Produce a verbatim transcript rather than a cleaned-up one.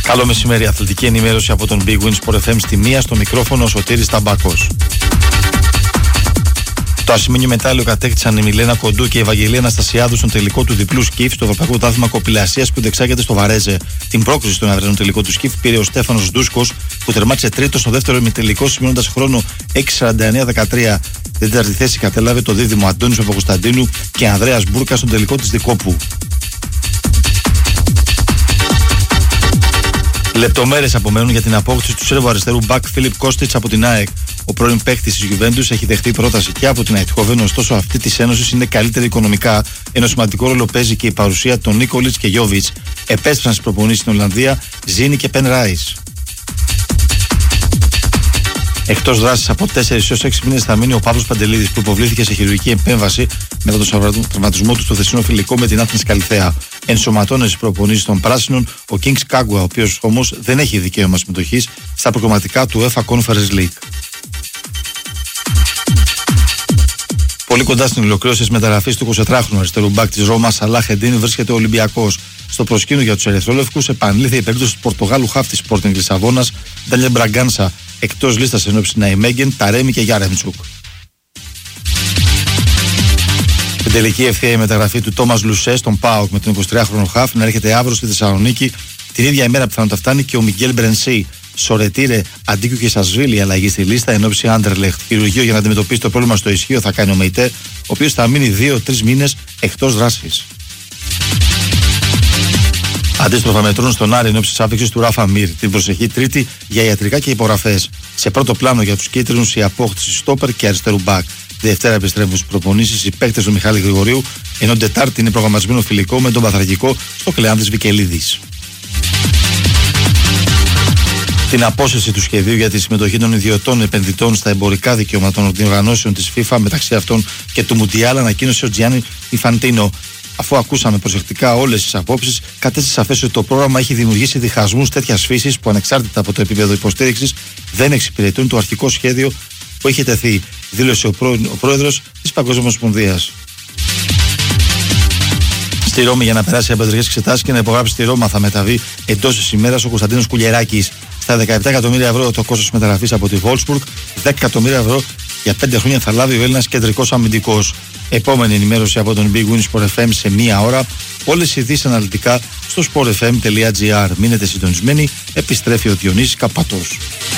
Καλό μεσημέρι, αθλητική ενημέρωση από τον Big Win Sport εφ εμ στη μία, στο μικρόφωνο ο Σωτήρης Ταμπάκος. Το ασημένιο μετάλλιο κατέκτησαν η Μιλένα Κοντού και η Ευαγγελία Αναστασιάδου στον τελικό του διπλού σκιφ στο Ευρωπαϊκό Πρωτάθλημα Κοπηλασίας που διεξάγεται στο Βαρέζε. Την πρόκριση στον αυριανό τελικό του σκιφ πήρε ο Στέφανος Ντούσκος που τερμάτισε τρίτο στο δεύτερο ημιτελικό, σημειώνοντας χρόνο έξι σαράντα εννέα δεκατρία. Την τέταρτη θέση κατέλαβε το δίδυμο Αντώνης Παπακοσταντίνου και Ανδρέας Μπούρκα στον τελικό της Δικόπου. Λεπτομέρειες απομένουν για την απόκτηση του Σέρβου αριστερού μπακ Φίλιπ Κώστιτς από την ΑΕΚ. Ο πρώην παίκτης της Γιουβέντους έχει δεχτεί πρόταση και από την Αιτχόβεν, ωστόσο αυτή της ένωσης είναι καλύτερη οικονομικά, ενώ σημαντικό ρόλο παίζει και η παρουσία των Νίκολιτς και Γιόβιτς. Επέστρεψαν στις προπονήσεις στην Ολλανδία Ζίνι και Πεν Ράις. Εκτός δράσης από τέσσερις έως έξι μήνες θα μείνει ο Παύλος Παντελίδης που υποβλήθηκε σε χειρουργική επέμβαση μετά τον τραυματισμό του στο χθεσινό φιλικό με την Άθνης Καλιθέα. Ενσωματώνει στις προπονήσεις των Πράσινων ο Kings Κάγκουα, ο οποίος όμως δεν έχει δικαίωμα συμμετοχής στα προκριματικά του UEFA Conference League. Πολύ κοντά στην ολοκλήρωση της μεταγραφής του εικοσιτετράχρονου αριστερού μπακ της Ρώμα Σαλάχ Εντίν βρίσκεται ο Ολυμπιακός. Στο προσκήνιο για τους ερυθρόλευκους επανήλθε η περίπτωση του Πορτογάλου χαφ της Sporting Λισαβόνας Ντάνιελ Μπραγκάνσα, εκτός λίστας ενόψει Ναϊμέγγεν, Ταρέμι και Γιάρεμτσουκ. Στην τελική ευθεία η μεταγραφή του Τόμας Λουσέ στον ΠΑΟΚ με τον εικοσιτριάχρονο χαφ να έρχεται αύριο στη Θεσσαλονίκη. Την ίδια ημέρα πιθανότατα φτάνει και ο Μιγγέλ Μπρενσί. Σορετήρε, Αντίκου και Σασβίλη αλλαγή στη λίστα ενόψει Άντερλεχτ. Χειρουργείο για να αντιμετωπίσει το πρόβλημα στο ισχύο θα κάνει ο Μεϊτέ, ο οποίος θα μείνει δύο τρεις μήνες εκτός δράσης. Αντίστροφα μετρούν στον Άρη ενόψει της άφηξης του Ράφα Μίρ την προσεχή Τρίτη για ιατρικά και υπογραφές. Σε πρώτο πλάνο για τους κίτρινους η απόκτηση στόπερ και αριστερού μπακ. Δευτέρα επιστρέφουν στις προπονήσεις οι παίκτες του Μιχάλη Γρηγορίου, ενώ Τετάρτη είναι προγραμματισμένο φιλικό με τον Παθραγικό στο Κλεάνδης Βικελίδης. Την απόσυρση του σχεδίου για τη συμμετοχή των ιδιωτών επενδυτών στα εμπορικά δικαιώματα των οργανώσεων της FIFA, μεταξύ αυτών και του Μουντιάλ, ανακοίνωσε ο Τζιάννι Ιφαντίνο. Αφού ακούσαμε προσεκτικά όλες τις απόψεις, κατέστησε σαφές ότι το πρόγραμμα έχει δημιουργήσει διχασμούς τέτοιας φύσης που ανεξάρτητα από το επίπεδο υποστήριξης δεν εξυπηρετούν το αρχικό σχέδιο που είχε τεθεί, δήλωσε ο, πρό... ο πρόεδρος της Παγκόσμιας Ομοσπονδίας. Στη Ρώμη για να περάσει από ιατρικές εξετάσεις και να υπογράψει στη Ρώμα θα μεταβεί εντός της ημέρας ο Κωνσταντίνος Κουλιεράκης. Στα δεκαεπτά εκατομμύρια ευρώ το κόστος μεταγραφής από τη Wolfsburg, δέκα εκατομμύρια ευρώ για πέντε χρόνια θα λάβει ο Έλληνας κεντρικός αμυντικός. Επόμενη ενημέρωση από τον Big Win Sport εφ εμ σε μία ώρα. Όλες οι ειδήσεις αναλυτικά στο sport f m τελεία g r. Μείνετε συντονισμένοι, επιστρέφει ο Διονύσης Καπατός.